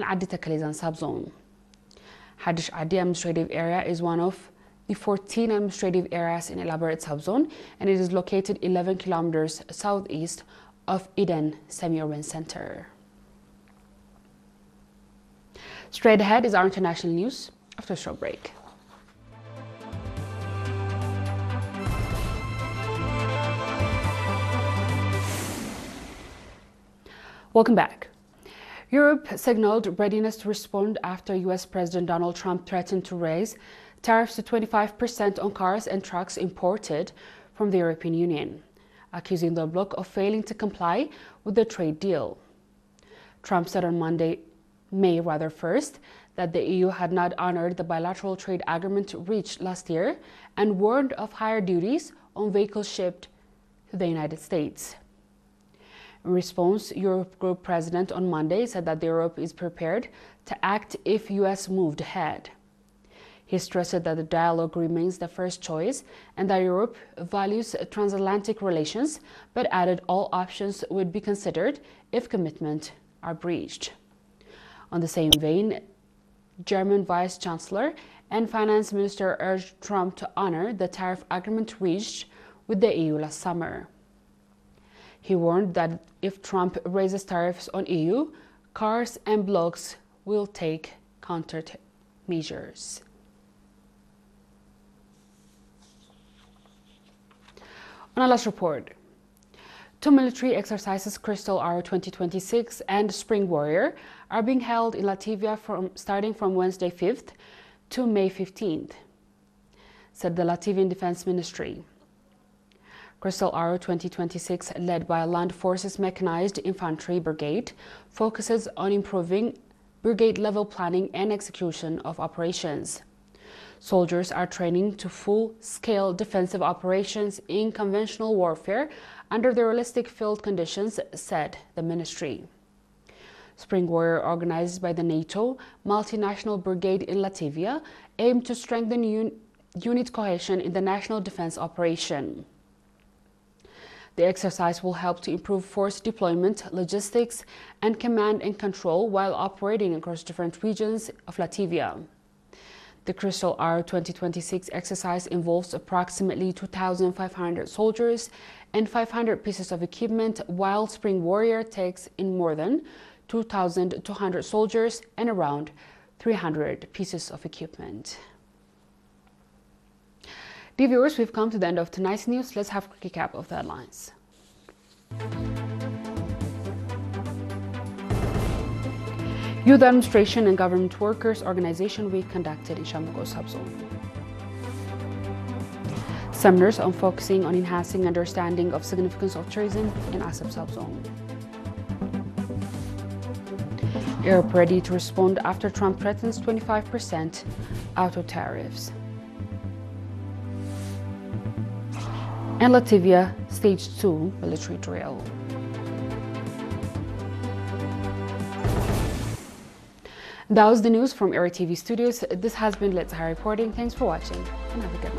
Adi Tekelizan subzone. Hadish Adi administrative area is one of the 14 administrative areas in Elaborate subzone, and it is located 11 kilometers southeast of Eden semi-urban center. Straight ahead is our international news after a short break. Welcome back. Europe signaled readiness to respond after US President Donald Trump threatened to raise tariffs to 25% on cars and trucks imported from the European Union, accusing the bloc of failing to comply with the trade deal. Trump said on May 1st, that the EU had not honored the bilateral trade agreement reached last year and warned of higher duties on vehicles shipped to the United States. In response, Europe Group President on Monday said that Europe is prepared to act if US moved ahead. He stressed that the dialogue remains the first choice and that Europe values transatlantic relations, but added all options would be considered if commitments are breached. On the same vein, German Vice Chancellor and Finance Minister urged Trump to honor the tariff agreement reached with the EU last summer. He warned that if Trump raises tariffs on EU, cars and blocs will take countermeasures. On our last report, two military exercises, Crystal Arrow 2026 and Spring Warrior, are being held in Latvia starting from Wednesday 5th to May 15th, said the Latvian Defense Ministry. Crystal Arrow 2026, led by a Land Forces Mechanized Infantry Brigade, focuses on improving brigade-level planning and execution of operations. Soldiers are training to full-scale defensive operations in conventional warfare under the realistic field conditions, said the ministry. Spring Warrior, organized by the NATO Multinational Brigade in Latvia, aimed to strengthen unit cohesion in the national defense operation. The exercise will help to improve force deployment, logistics, and command and control while operating across different regions of Latvia. The Crystal Arrow 2026 exercise involves approximately 2,500 soldiers and 500 pieces of equipment, while Spring Warrior takes in more than 2,200 soldiers and around 300 pieces of equipment. Dear viewers, we've come to the end of tonight's news. Let's have a quick recap of the headlines. Youth Administration and Government Workers Organization Week conducted in Shambuko subzone. Seminars on focusing on enhancing understanding of significance of tourism in Asab subzone. Europe ready to respond after Trump threatens 25% auto tariffs. And Latvia Stage 2 military drill. That was the news from Era TV Studios. This has been Let's Hire reporting. Thanks for watching and have a good night.